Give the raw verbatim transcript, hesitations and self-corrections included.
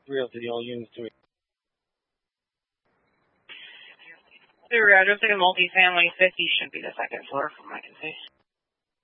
Realty, all units three. Through address like a multifamily fifty should be the second floor from what I can see.